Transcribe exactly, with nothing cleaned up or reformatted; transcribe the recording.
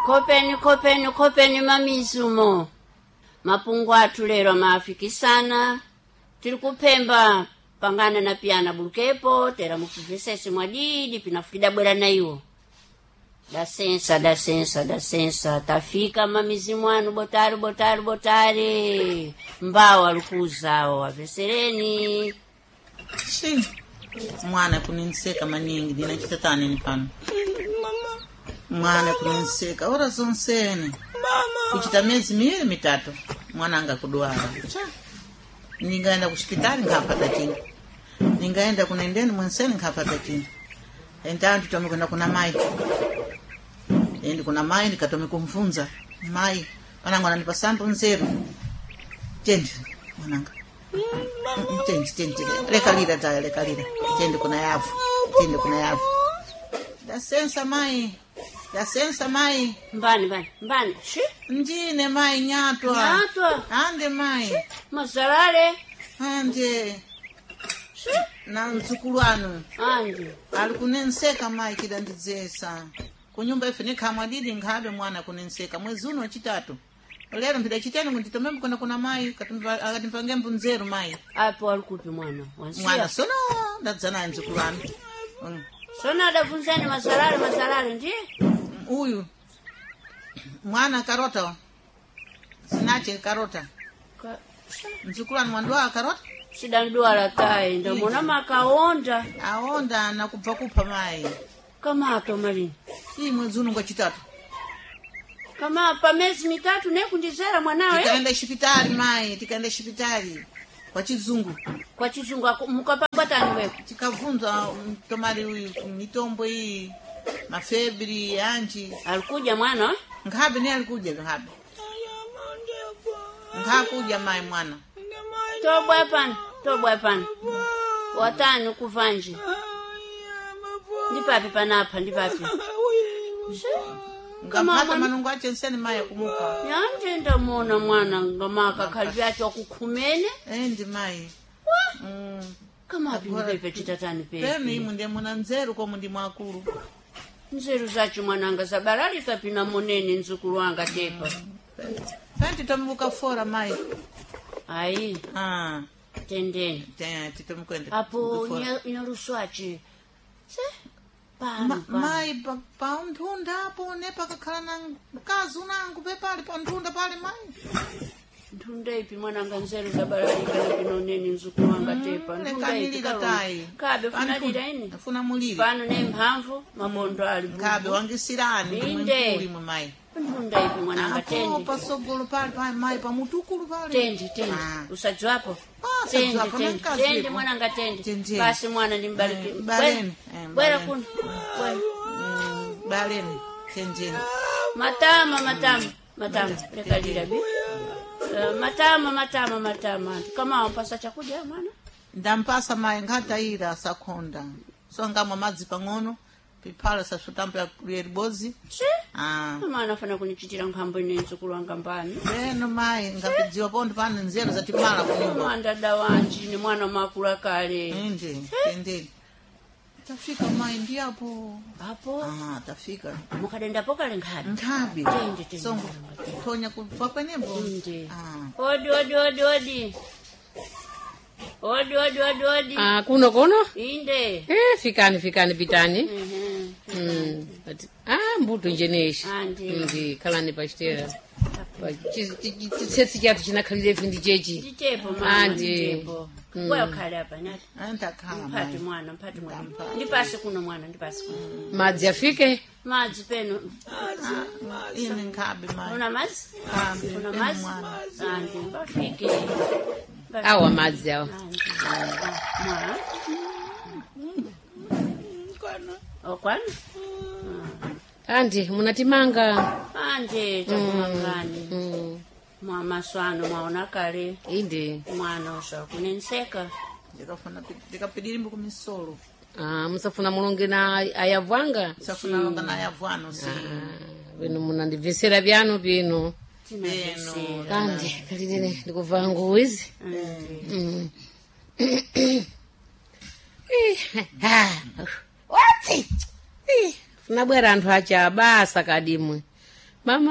Kopeni kopeni kopeni mamizumo. Mapungu athu lero maafikisana. Tiri kupemba pangana na piana bulukepo. Tera mukivesesi mwadidi pinafukida bwera na iwo. Da sensa, da sensa, da sensa. Tafika mamizimu anu botari, botari, botari. Mbawa lukuzawo wavesereni. Shi. Mwana kuninseka maningi. Dina chitatane ni pano. Mama. Mwana kuninseka. Ora zonsene. Mama. Kuchita miezi miwili mitatu. Mwana anga kuduara. Ningaenda kushipitali nkapata chini. Ningaenda kunendeni mwenseni nkapata chini. Enta tutome kwenda kuna mai. Endi kuna mai nikatome kumfunza. Mai. Wanangu ananipa sample nzero. Tendi. Mwananga. Tendi, tendi. Leka lira taya, leka lira. Tendi kuna yavu. Tendi kuna yavu. Da sensa mai. Da sensa mai. Mbani, mbani, mbani. Shi? Njine mai nyatwa. Nyatwa? Ande mai. Mazalale? Ande. Shi? Na mzukulu anu. Ande. Alikunenseka mai kidandizesa. Kunyumba ife nikamwadidi ngabe mwana kunenseka. Mwezi uno chitatu. Lero mpida chitani kunditomembe kuna kuna mai. Akatimpange mbunzeru mai. Apo alikupi mwana? Wansia? Mwana sono. Ndadzana mzukulu anu. Mm. Sona adafunzani mazalale, mazalale ndiye? Uyu. Mwana karota. Sinache karota. Ka... Mzukulu anu mwandoa karota. Shida nduwa la tai, ndo mwana makaonda. Aonda na kupa kupa mai. Kama ato malini. Hii mwezi uno kwa chitatu. Kama pa miezi mitatu ne kundizera mwanawe? Tikaenda hospitali mai, tikaenda hospitali. Kwa chizungu. Kwa chizungu mukapapatani wewe. Tikavunza tomari huyu mitombo hii. Mafebri, anji. Alikuja mwana? Ngabe ni alikuja ngabe. Ngakuja mai mwana. Tobwa pana, tobwa pana. Watani kuvanji. Ndipapi panapa, ndipapi. Ngamata manungu ache nseni maya kumuka. Yanje ndamona mwana ngamaka kalvyatu wakukumene. Endi mai. Mm. Kama hapi ndipepe chitatani pepe. Pemi imu ndiye muna nzeru kwa mundi mwakuru. Nzeru zachi mwananga zabarali kapina monene nzukuru wanga tepa. Fenti tomibuka fora mai. Ai. Ah. Tendeni. Tendeni, titomikwende. Apo nyarusuachi. Se? Pano, Ma, mai pa, pa undhunda hapo nepa kakhala na kazu nangu pepali pa undhunda pale mai. Ndunda ipi mwananga nzeru zabarali kapina nene nzukuru wanga tepa. Ndunda ipi katai. Kabe funalira ini. Funa muliri. Pano ne mhamvu mabondo ali. Kabe wangisirani kumwempuli mwai. Ndunda ipi mwananga tendi. Apo pasogolo pale pa mai pa mutukulu pale. Tendi, tendi. Ah. Usajwapo? Ah, tendi, sajwapo. Tendi, tendi mwananga tendi. Tendi. Basi mwana nimbariki. Eh, baleni. Bwera kuna. Bwera. Mm, baleni. Tendi. Matama, matama. Matama. Lekalira bi. Uh, matama, matama, matama. Kama wampasa chakuja mwana? Ndampasa mai ngata ira sakonda. So ngamwa madzi pang'ono. Pipala sa sutampa ya kulieribozi. Si? Ah. Kama anafana kunichitira nkambo ine nzukuru wanga mbani. Eno mai ngapidziwa pondo pano nzeru za timala kunyumba. Mwanda dawanji ni mwana makula kale. Ende, ende. Tafika mai ndi hapo. Hapo? Ah, tafika. Mukadenda poka lenghabi. Ngabi. Tende, tende. Songo. Tonya kwa kwenembo. Ende. Ah. Odi, odi, odi, odi. Odi, odi, odi, odi. Ah, kuno kono? Inde. Eh, fikani, fikani, bitani. Mhm. Mm. Ah, mbuto njeneshi. Andi. Ndi, kalani pachitera. Chitsetsi chatu chinakhalire vindi chechi. Chitepo mama, Andi. chitepo. Wewe ukhale apa nyati. Anta khala Mpati mai. mwana, mpati mwana. Mpati. Ndipasi kuno mwana, ndipasi kuno. Madzi afike? Madzi peno. Ine ngabi mai. Una madzi? Ngabi. Una Peno madzi? mwana. Andi, mbafike. Awa madzi awa. Andi. Mwa. Okwana? Andi, munatimanga. Andi, takumangani. Mm. Mwa maswano mwaona kale. Inde. Mwana osha kunenseka. Ndikafuna ndikapidiri mbu kumisolo. Ah, musafuna mulonge na ayavwanga? Safuna longa na yavwano si. Ah, bino munandibvisera byano bino. Beno. Andi, kalidine ndikuva nguwizi. Mm. Ah. Wati? Eh, funabwera anthu acha basa kadimwe. mama